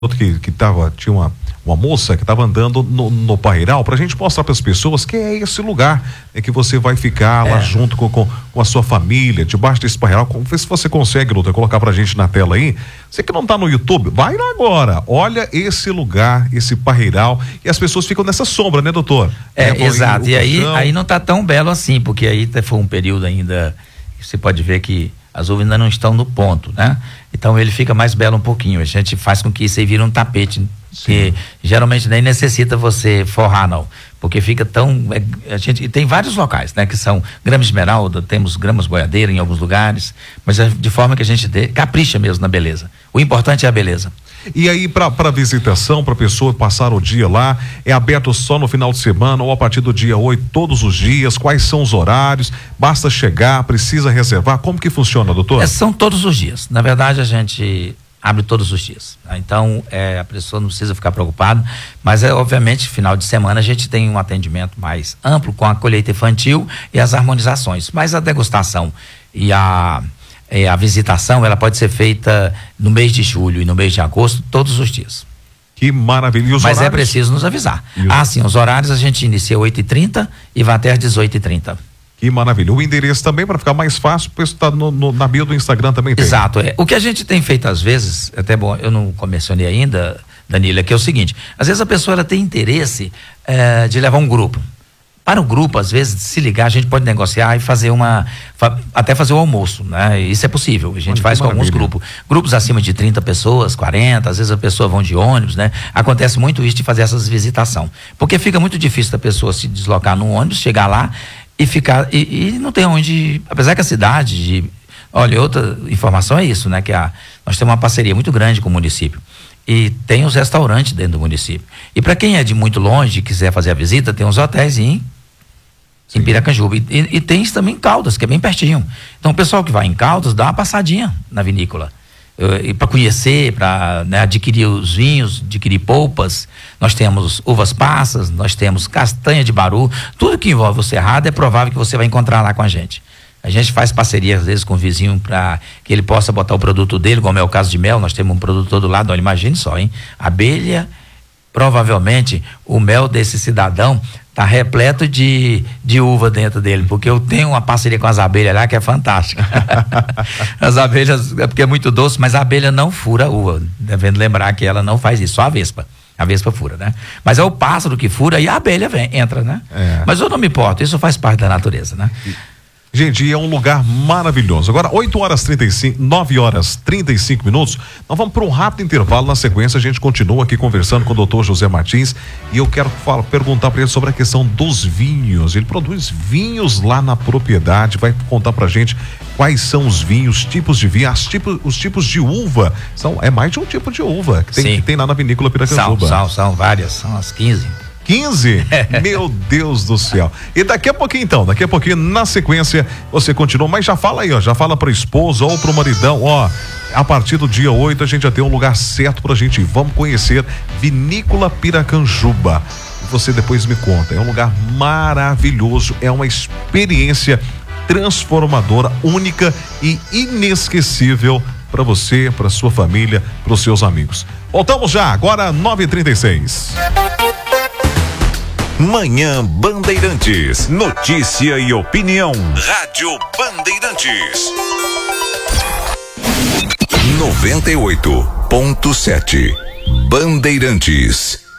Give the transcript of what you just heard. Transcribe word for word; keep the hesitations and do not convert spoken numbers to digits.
que, que tava, tinha uma, uma moça que estava andando no, no Parreiral, para a gente mostrar para as pessoas que é esse lugar é que você vai ficar é. lá junto com, com, com a sua família, debaixo desse Parreiral. Vê se você consegue, Luta, colocar para a gente na tela aí. Você que não está no YouTube, vai lá agora. Olha esse lugar, esse Parreiral, e as pessoas ficam nessa sombra, né, doutor? É, é exato. E aí, aí não está tão belo assim, porque aí foi um período ainda, você pode ver que as uvas ainda não estão no ponto, né? Então ele fica mais belo um pouquinho. A gente faz com que isso aí vire um tapete, que geralmente nem necessita você forrar, não, porque fica tão, é, a gente tem vários locais, né, que são grama esmeralda, temos gramas boiadeira em alguns lugares, mas é de forma que a gente dê, capricha mesmo na beleza. O importante é a beleza. E aí, para visitação, para a pessoa passar o dia lá, é aberto só no final de semana ou a partir do dia oito, todos os dias? Quais são os horários? Basta chegar, precisa reservar? Como que funciona, doutor? É, são todos os dias. Na verdade, a gente abre todos os dias. Então, é, a pessoa não precisa ficar preocupada, mas é obviamente, final de semana a gente tem um atendimento mais amplo com a colheita infantil e as harmonizações. Mas a degustação e a É, a visitação, ela pode ser feita no mês de julho e no mês de agosto, todos os dias. Que maravilha. E os Mas horários? É preciso nos avisar. Ah, sim, os horários a gente inicia oito e trinta e vai até às dezoito e trinta. Que maravilha. O endereço também, para ficar mais fácil, o pessoal está no, no, na bio do Instagram também tem. Exato. É. O que a gente tem feito às vezes, até bom, eu não mencionei ainda, Danilo, que é o seguinte, às vezes a pessoa ela tem interesse é, de levar um grupo. Para o grupo, às vezes, se ligar, a gente pode negociar e fazer uma, fa, até fazer o almoço, né? Isso é possível, a gente Olha, faz com alguns grupos, grupos acima de trinta pessoas, quarenta, às vezes a pessoa vão de ônibus, né? Acontece muito isso de fazer essas visitação, porque fica muito difícil da pessoa se deslocar num ônibus, chegar lá e ficar, e, e não tem onde, apesar que a cidade, de, olha, outra informação é isso, né? Que a, nós temos uma parceria muito grande com o município. E tem os restaurantes dentro do município. E para quem é de muito longe e quiser fazer a visita, tem uns hotéis em, em Piracanjuba. E, e, e tem também em Caldas, que é bem pertinho. Então o pessoal que vai em Caldas dá uma passadinha na vinícola. E para conhecer, para né, adquirir os vinhos, adquirir polpas. Nós temos uvas passas, nós temos castanha de baru. Tudo que envolve o cerrado é provável que você vai encontrar lá com a gente. A gente faz parceria às vezes com o vizinho para que ele possa botar o produto dele, como é o caso de mel, nós temos um produto todo lado, olha, imagine só, hein? Abelha, provavelmente o mel desse cidadão tá repleto de, de uva dentro dele, porque eu tenho uma parceria com as abelhas lá que é fantástica. As abelhas, é porque é muito doce, mas a abelha não fura a uva, devendo lembrar que ela não faz isso, só a vespa. A vespa fura, né? Mas é o pássaro que fura e a abelha vem, entra, né? É. Mas eu não me importo, isso faz parte da natureza, né? E... Gente, é um lugar maravilhoso. Agora, oito horas trinta e cinco, nove horas trinta e cinco minutos. Nós vamos para um rápido intervalo. Na sequência, a gente continua aqui conversando com o doutor José Martins. E eu quero falar, perguntar para ele sobre a questão dos vinhos. Ele produz vinhos lá na propriedade. Vai contar pra gente quais são os vinhos, tipos de vinho, as tipos, os tipos de uva. São, é mais de um tipo de uva que tem, que tem lá na vinícola Piracanjuba. São, são, são várias, são as quinze. quinze? Meu Deus do céu. E daqui a pouquinho então, daqui a pouquinho na sequência você continua, mas já fala aí, ó, já fala pra esposa ou pro maridão, ó, a partir do dia oito a gente já tem um lugar certo pra gente ir. Vamos conhecer Vinícola Piracanjuba. Você depois me conta, é um lugar maravilhoso, é uma experiência transformadora, única e inesquecível para você, para sua família, para os seus amigos. Voltamos já, agora nove e trinta e seis. Manhã Bandeirantes. Notícia e opinião. Rádio Bandeirantes. noventa e oito ponto sete. Bandeirantes.